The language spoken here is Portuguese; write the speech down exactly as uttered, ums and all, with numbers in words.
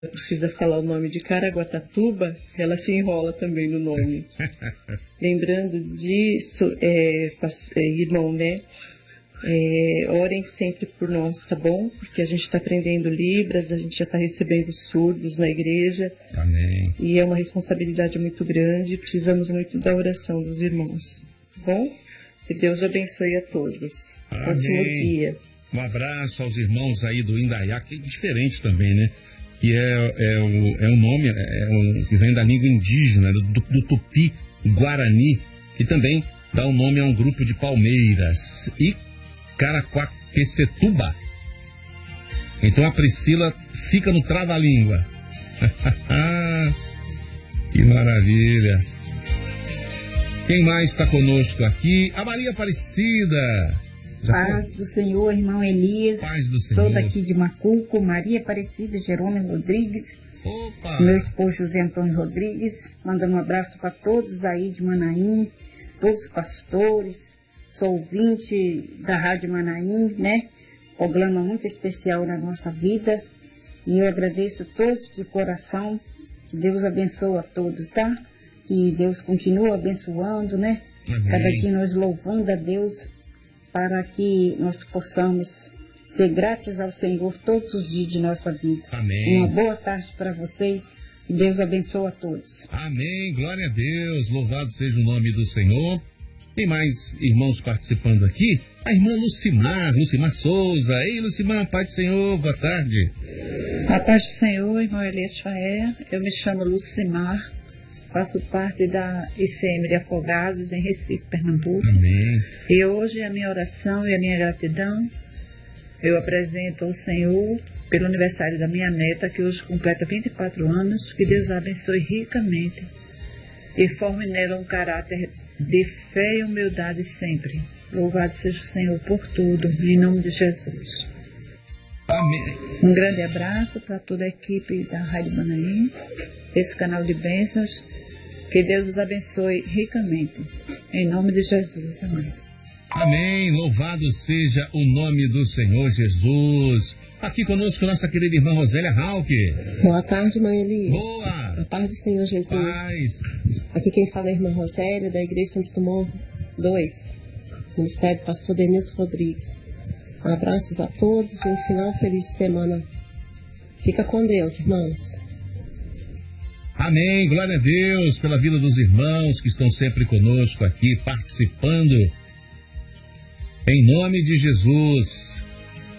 precisa falar o nome de Caraguatatuba, ela se enrola também no nome. Lembrando disso, é, é, irmão, né? É, orem sempre por nós, tá bom? Porque a gente está aprendendo Libras, a gente já está recebendo surdos na igreja. Amém. E é uma responsabilidade muito grande, precisamos muito da oração dos irmãos, tá bom? Que Deus abençoe a todos. Amém. Ótimo dia. Um abraço aos irmãos aí do Indaiá, que é diferente também, né? E é, é, o, é um nome é um, que vem da língua indígena, do, do Tupi Guarani, que também dá o nome a um grupo de palmeiras. E Caraquaquecetuba. Então a Priscila fica no trava-língua. Que maravilha. Quem mais está conosco aqui? A Maria Aparecida. Já Paz foi? Do Senhor, irmão Elias. Paz do Senhor. Sou daqui de Macuco, Maria Aparecida Jerônimo Rodrigues. Opa. Meu esposo José Antônio Rodrigues. Mandando um abraço para todos aí de Manaim, todos os pastores. Sou ouvinte da Rádio Manaim, né? Programa muito especial na nossa vida. E eu agradeço a todos de coração. Que Deus abençoe a todos, tá? Que Deus continue abençoando, né? Amém. Cada dia nós louvando a Deus para que nós possamos ser gratos ao Senhor todos os dias de nossa vida. Amém. Uma boa tarde para vocês. Que Deus abençoe a todos. Amém. Glória a Deus. Louvado seja o nome do Senhor. Tem mais irmãos participando aqui? A irmã Lucimar, Lucimar Souza. Ei, Lucimar, Pai do Senhor, boa tarde. A paz do Senhor, irmão Elias Faé. Eu me chamo Lucimar, faço parte da I C M de Afogados, em Recife, Pernambuco. Amém. E hoje a minha oração e a minha gratidão, eu apresento ao Senhor pelo aniversário da minha neta, que hoje completa vinte e quatro anos, que Deus a abençoe ricamente e forme nela um caráter de fé e humildade sempre. Louvado seja o Senhor por tudo, em nome de Jesus. Amém. Um grande abraço para toda a equipe da Rádio Manaim, esse canal de bênçãos. Que Deus os abençoe ricamente. Em nome de Jesus. Amém. Amém. Louvado seja o nome do Senhor Jesus. Aqui conosco nossa querida irmã Rosélia Rauque. Boa tarde, mãe Elias. Boa. A paz do Senhor Jesus. Paz. Aqui quem fala é a irmã Rosélia, da Igreja Santos Dumont dois, Ministério Pastor Denilson Rodrigues. Abraços a todos e um final feliz de semana. Fica com Deus, irmãos. Amém, glória a Deus pela vida dos irmãos que estão sempre conosco aqui, participando. Em nome de Jesus.